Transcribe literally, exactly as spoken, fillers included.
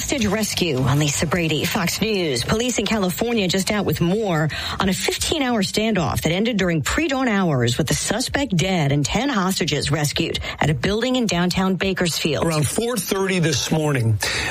hostage rescue. I'm Lisa Brady, Fox News. Police in California just out with more on a fifteen-hour standoff that ended during pre-dawn hours with the suspect dead and ten hostages rescued at a building in downtown Bakersfield. Around four thirty this morning,